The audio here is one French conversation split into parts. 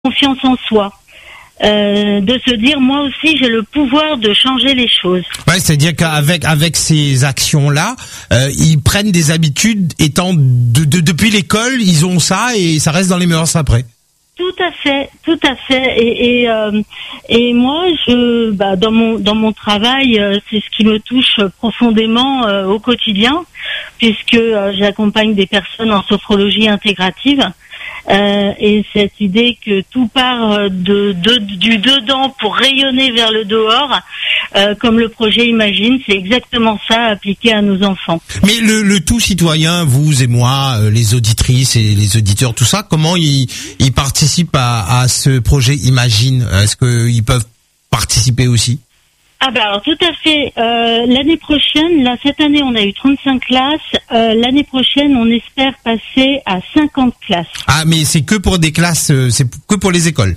confiance en soi. De se dire, moi aussi, j'ai le pouvoir de changer les choses. Ouais, c'est-à-dire qu'avec ces actions-là, ils prennent des habitudes étant depuis l'école, ils ont ça et ça reste dans les mœurs après. Tout à fait. Et moi, dans mon travail, c'est ce qui me touche profondément au quotidien, puisque j'accompagne des personnes en sophrologie intégrative. Et cette idée que tout part du dedans pour rayonner vers le dehors, comme le projet Imagine, c'est exactement ça appliqué à nos enfants. Mais le tout citoyen, vous et moi, les auditrices et les auditeurs, tout ça, comment ils participent à ce projet Imagine? Est-ce qu'ils peuvent participer aussi? Alors tout à fait. L'année prochaine, cette année on a eu 35 classes. L'année prochaine, on espère passer à 50 classes. Ah, mais c'est que pour des classes, c'est que pour les écoles?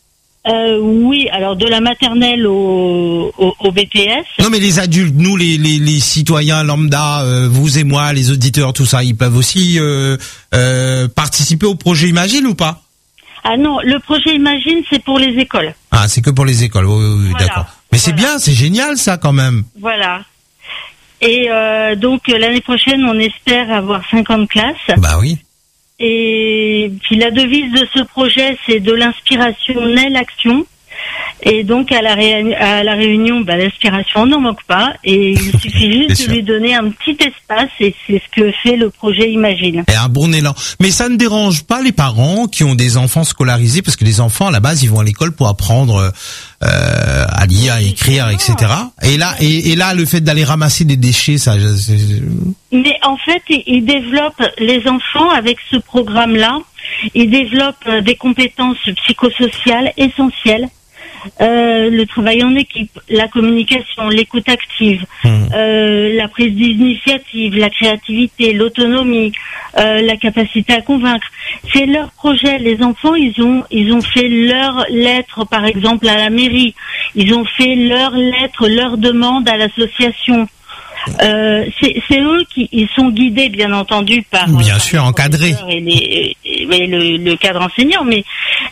Oui, alors de la maternelle au BTS. Non, mais les adultes, nous les citoyens lambda, vous et moi, les auditeurs, tout ça, ils peuvent aussi participer au projet Imagine ou pas? Ah non, le projet Imagine, c'est pour les écoles. Ah, c'est que pour les écoles, oui, voilà. D'accord. Mais c'est bien, c'est génial ça quand même. Voilà. Et donc l'année prochaine, on espère avoir 50 classes. Bah oui. Et puis la devise de ce projet, c'est de l'inspiration naît l'action. Et donc à la réunion, l'inspiration n'en manque pas. Et il suffit juste de lui donner un petit espace. Et c'est ce que fait le projet Imagine. Et un bon élan. Mais ça ne dérange pas les parents qui ont des enfants scolarisés, parce que les enfants à la base ils vont à l'école pour apprendre à lire, à écrire, etc. Et là, le fait d'aller ramasser des déchets, ça. Mais en fait, ils développent, les enfants avec ce programme-là, ils développent des compétences psychosociales essentielles. Le travail en équipe, la communication, l'écoute active, la prise d'initiative, la créativité, l'autonomie, la capacité à convaincre. C'est leur projet. Les enfants, ils ont fait leur lettre, par exemple, à la mairie. Ils ont fait leur lettre, leur demande à l'association. C'est eux ils sont guidés, bien entendu, par encadrés et le cadre enseignant, mais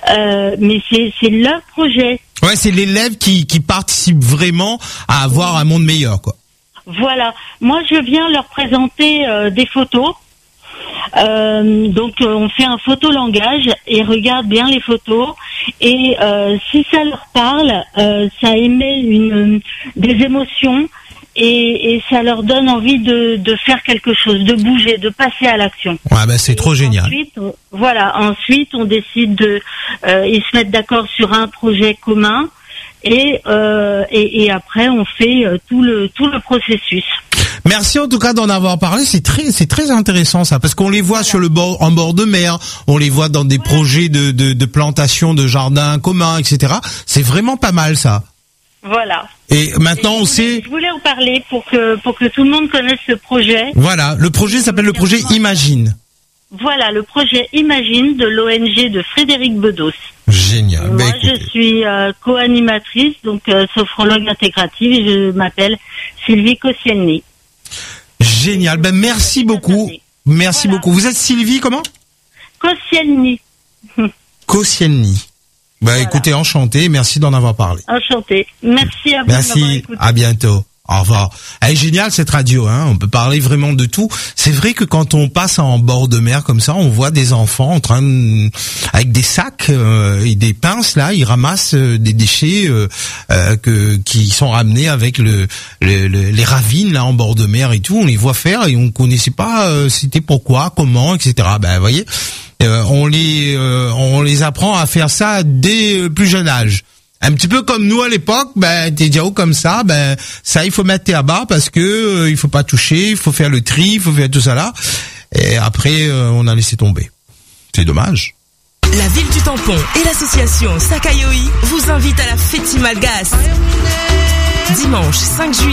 c'est leur projet. Ouais, c'est l'élève qui participe vraiment à avoir un monde meilleur, quoi. Voilà. Moi, je viens leur présenter des photos. Donc, on fait un photolangage et regarde bien les photos. Et si ça leur parle, ça émet des émotions. Et ça leur donne envie de faire quelque chose, de bouger, de passer à l'action. Ouais, c'est trop génial. Ensuite, on décide ils se mettent d'accord sur un projet commun et après on fait tout le processus. Merci en tout cas d'en avoir parlé, c'est très intéressant ça, parce qu'on les voit sur en bord de mer, on les voit dans des projets de plantation de jardins communs, etc. C'est vraiment pas mal ça. Voilà. Et maintenant on sait. Je voulais en parler pour que tout le monde connaisse ce projet. Voilà, le projet s'appelle le projet Imagine. Voilà, le projet Imagine de l'ONG de Frédéric Bedos. Génial. Moi, je suis co-animatrice, donc sophrologue intégrative, et je m'appelle Sylvie Koscielny. Génial. Merci beaucoup. Merci beaucoup. Vous êtes Sylvie comment? Koscielny. Koscielny. Écoutez, enchanté, merci d'en avoir parlé. Enchanté. Merci à vous. Merci, à bientôt. Au revoir. Elle est géniale cette radio, hein. On peut parler vraiment de tout. C'est vrai que quand on passe en bord de mer comme ça, on voit des enfants en train avec des sacs et des pinces là, ils ramassent des déchets qui sont ramenés avec les ravines là en bord de mer et tout. On les voit faire et on connaissait pas c'était pourquoi, comment, etc. Vous voyez. On les apprend à faire ça dès le plus jeune âge. Un petit peu comme nous à l'époque, t'es déjà comme ça, ça il faut mettre à bas parce que il faut pas toucher, il faut faire le tri, il faut faire tout ça là. Et après on a laissé tomber. C'est dommage. La ville du tampon et l'association Sakayoi vous invitent à la Fête Malgache. Dimanche 5 juillet.